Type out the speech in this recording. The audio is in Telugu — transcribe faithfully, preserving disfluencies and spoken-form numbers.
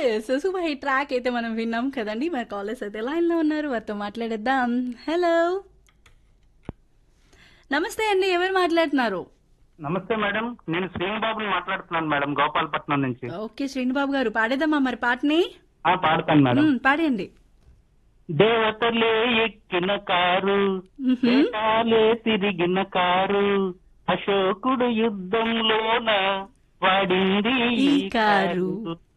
ఎస్ సూపర్ హిట్ ట్రాక్ అయితే మనం విన్నాం కదండి. మరి కాలర్స్ అయితే లైన్ లో ఉన్నారు, వారితో మాట్లాడేద్దాం. హలో, నమస్తే అండి, ఎవరు మాట్లాడుతున్నారు? నమస్తే మేడం, నేను శ్రీనిబాబుని మాట్లాడుతున్నాను మేడం, గోపాలపట్నం నుంచి. ఓకే శ్రీనిబాబు గారు, పాడేద్దామా మరి పాటని? ఆ పాడతాను మేడం. మ్మ్, పాడేయండి. దేవతలే ఎక్కిన కారు, మ్హూ. దేశాలే తిరిగిన కారు, అశోకుడు యుద్ధంలోన వాడింది ఈ ఈ కారు. కారు.